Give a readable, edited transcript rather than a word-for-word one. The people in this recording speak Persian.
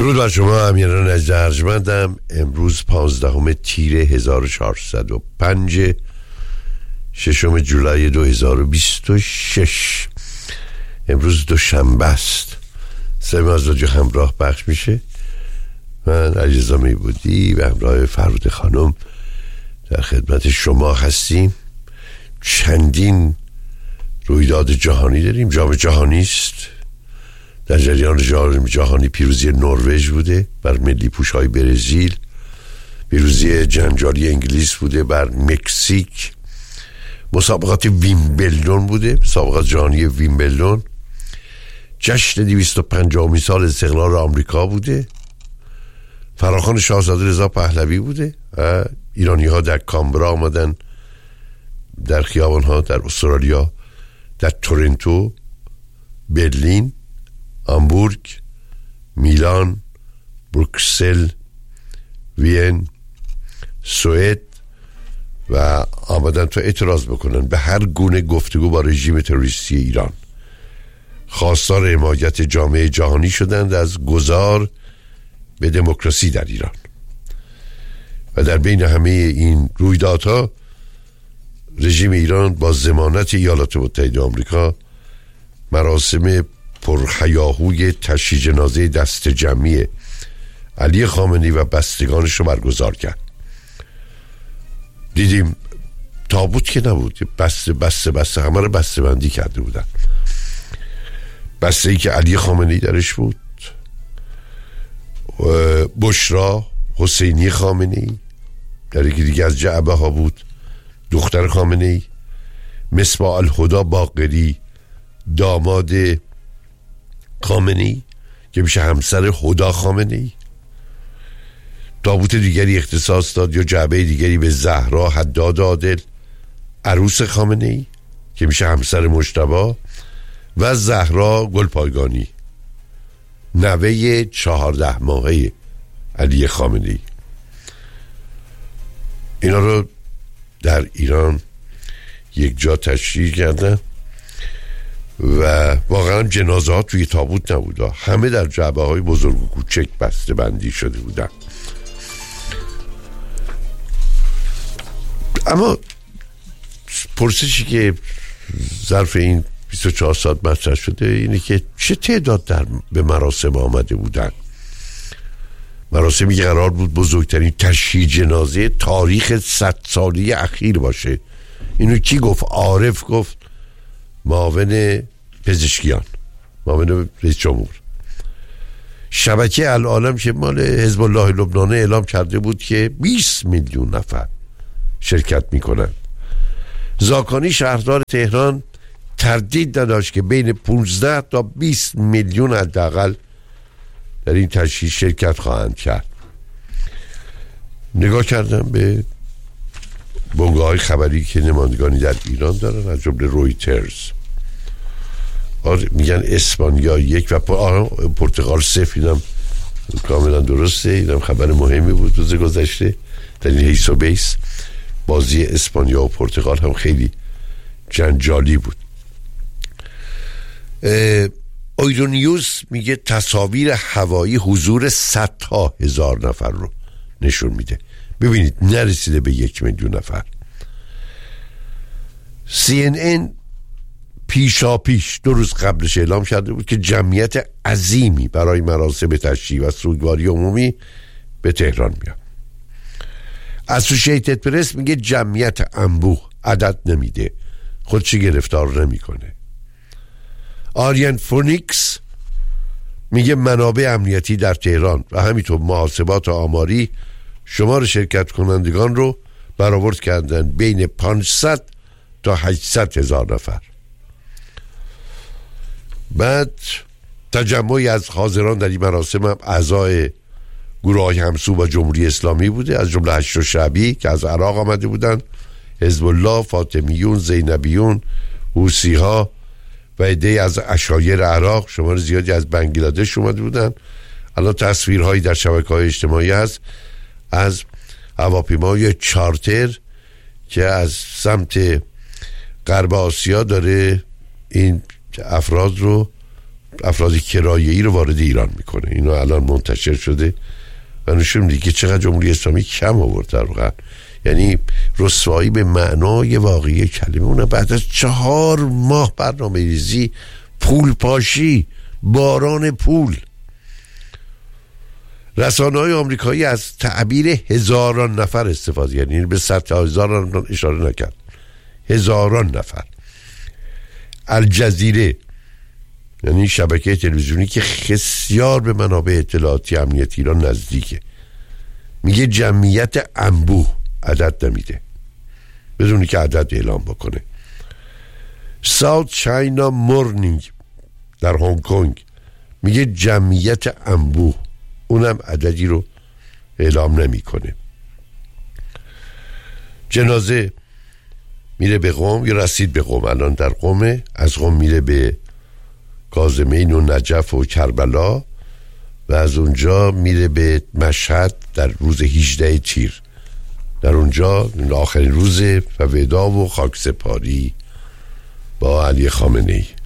درود بر شما امیران ارجمندم. امروز 15 تیر 1405 6 جولای 2026. امروز دوشنبه است. سه از رادیو همراه پخش میشه. من علیرضا میبودی و همراه فرود خانم در خدمت شما هستیم. چندین رویداد جهانی داریم. جام جهانی است. در جریان جام جهانی پیروزی نروژ بوده بر ملی پوش‌های برزیل، پیروزی جنجالی انگلیس بوده بر مکزیک، مسابقات ویمبلدون بوده، مسابقات جهانی ویمبلدون، جشن 250 سال استقلال آمریکا بوده، فراخوان شاهزاده رضا پهلوی بوده. ایرانی ها در کامبرا آمدن، در خیابان ها در استرالیا، در تورنتو، برلین، هامبورگ، میلان، بروکسل، وین، سوئد و آمدن تا اعتراض بکنن به هر گونه گفتگو با رژیم تروریستی ایران. خواستار حمایت جامعه جهانی شدند از گذار به دموکراسی در ایران. و در بین همه این رویدادها رژیم ایران با ضمانت ایالات متحده آمریکا مراسم پرهیاهوی تشییع جنازه دست جمعی علی خامنه‌ای و بستگانش رو برگزار کرد. دیدیم تابوت که نبود، بسته همه رو بسته بندی کرده بودن. بسته ای که علی خامنه‌ای درش بود، بشرا حسینی خامنه‌ای در یکی دیگه از جعبه ها بود، دختر خامنه‌ای، مصباح الهدی باقری داماد خامنه‌ای که میشه همسر هدا خامنه‌ای. تابوت دیگری اختصاص داد یا جعبه دیگری به زهرا حداد عادل عروس خامنه‌ای که میشه همسر مجتبی و زهرا گلپایگانی نوه 14 ماهه علی خامنه‌ای. اینا رو در ایران یک جا تشییع کردن و واقعا جنازه ها توی تابوت نبود، همه در جعبه های بزرگ و کوچک بسته بندی شده بودن. اما پرسشی که ظرف این 24 ساعت مطرح شده اینه که چه تعداد به مراسم آمده بودن؟ مراسمی که قرار بود بزرگترین تشییع جنازه تاریخ 100 سالی اخیر باشه. اینو کی گفت؟ عارف گفت، معاون پزشکیان، معاون رئیس جمهور. شبکه العالم که مال حزب الله لبنان اعلام کرده بود که 20 میلیون نفر شرکت میکنن. زاکانی شهردار تهران تردید نداشت که بین 15 تا 20 میلیون حداقل در این تشییع شرکت خواهند کرد. نگاه کردم به بنگاه‌های خبری که نمایندگانی در ایران دارن، از جمله رویترز. میگن اسپانیا 1 و پرتغال 0. اینم کاملا درسته، اینم خبر مهمی بود روز گذشته. در این حیث و بیس بازی اسپانیا و پرتغال هم خیلی جنجالی بود. ایرونیوز میگه تصاویر هوایی حضور 100 تا هزار نفر رو نشون میده. ببینید نرسیده به 1 میلیون نفر. CNN پیشا پیش 2 روز قبلش اعلام کرده بود که جمعیت عظیمی برای مراسم تشییع و سوگواری عمومی به تهران میاد. اسوشیتد پرس میگه جمعیت انبوه، عدد نمیده، خودشی گرفتار نمیکنه. آریان فونیکس میگه منابع امنیتی در تهران و همینطور محاسبات آماری شمار شرکت کنندگان رو برآورد کردن بین 500 تا 800 هزار نفر. بعد تجمعی از حاضران در این مراسم هم اعضای گروه‌های همسو با جمهوری اسلامی بوده، از جمله هشت شعبی که از عراق آمده بودن، حزب الله، فاطمیون، زینبیون، حوثی‌ها و عده‌ای از عشایر عراق. شمار زیادی از بنگلادش اومده بودن. الان تصویرهایی در شبکه‌های اجتماعی هست از هواپیمای چارتر که از سمت غرب آسیا داره این افراد رو افراد کرایه‌ای رو وارد ایران میکنه. اینا الان منتشر شده و نشون میده که چقدر جمهوری اسلامی کم آورد در واقع، یعنی رسوایی به معنای واقعی کلمه. اون بعد از 4 ماه برنامه‌ریزی، پول پاشی، باران پول. رسانه‌های آمریکایی از تعبیر هزاران نفر استفاده، یعنی به 100 هزار اشاره نکرد، هزاران نفر. الجزیره، یعنی شبکه تلویزیونی که بسیار به منابع اطلاعاتی امنیتی ایران نزدیکه، میگه جمعیت انبوه، عدد نمیده بدونی که عدد اعلام بکنه. ساوت چاینا مورنینگ در هنگ کنگ میگه جمعیت انبوه، اونم عددی رو اعلام نمیکنه. جنازه میره به قم، یا رسید به قم، الان در قمه، از قم میره به کاظمین و نجف و کربلا و از اونجا میره به مشهد در روز 18 تیر، در اونجا آخرین روز و ودا و خاکسپاری با علی خامنه‌ای.